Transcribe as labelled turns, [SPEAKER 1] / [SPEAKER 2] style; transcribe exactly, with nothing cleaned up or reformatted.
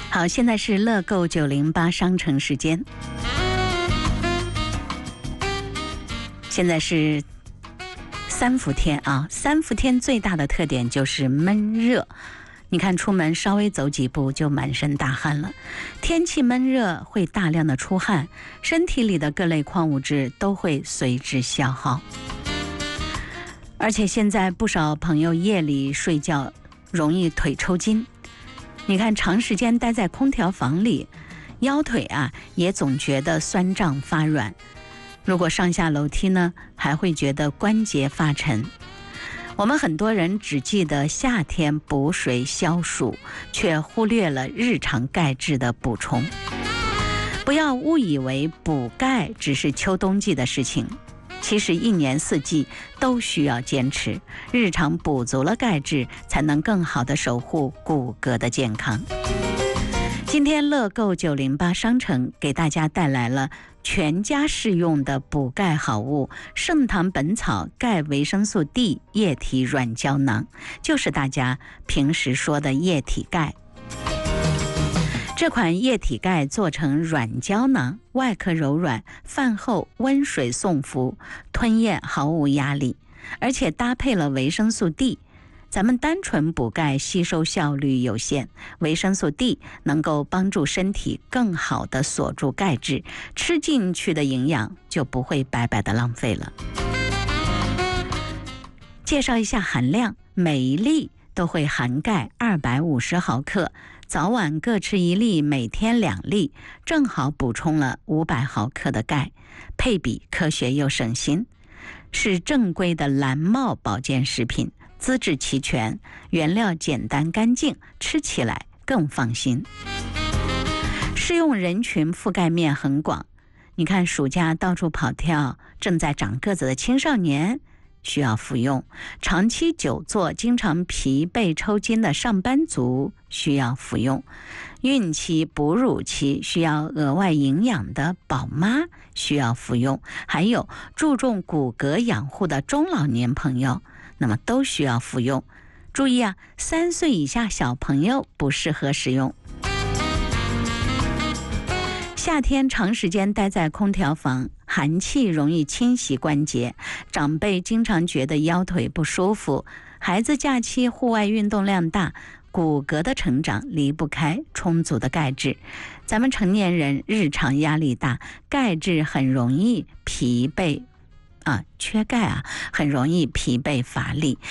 [SPEAKER 1] 好，现在是乐购九零八商城时间。现在是三伏天啊，三伏天最大的特点就是闷热。你看，出门稍微走几步就满身大汗了。天气闷热会大量的出汗，身体里的各类矿物质都会随之消耗。而且现在不少朋友夜里睡觉容易腿抽筋。你看，长时间待在空调房里，腰腿啊也总觉得酸胀发软。如果上下楼梯呢，还会觉得关节发沉。我们很多人只记得夏天补水消暑，却忽略了日常钙质的补充。不要误以为补钙只是秋冬季的事情，其实一年四季都需要坚持，日常补足了钙质，才能更好地守护骨骼的健康。今天乐购九零八商城给大家带来了全家适用的补钙好物圣堂本草钙维生素 D 液体软胶囊，就是大家平时说的液体钙。这款液体钙做成软胶囊，外壳柔软，饭后温水送服，吞咽毫无压力，而且搭配了维生素 D。咱们单纯补钙吸收效率有限，维生素 D 能够帮助身体更好地锁住钙质，吃进去的营养就不会白白的浪费了。介绍一下含量，每一粒都会含钙二百五十毫克，早晚各吃一粒，每天两粒，正好补充了五百毫克的钙，配比科学又省心，是正规的蓝帽保健食品，资质齐全，原料简单干净，吃起来更放心。适用人群覆盖面很广，你看暑假到处跑跳，正在长个子的青少年需要服用，长期久坐经常疲惫抽筋的上班族需要服用，孕期哺乳期需要额外营养的宝妈需要服用，还有注重骨骼养护的中老年朋友，那么都需要服用。注意啊，三岁以下小朋友不适合使用。夏天长时间待在空调房，寒气容易侵袭关节，长辈经常觉得腰腿不舒服，孩子假期户外运动量大，骨骼的成长离不开充足的钙质。咱们成年人日常压力大，钙质很容易疲惫啊，缺钙啊，很容易疲惫乏力。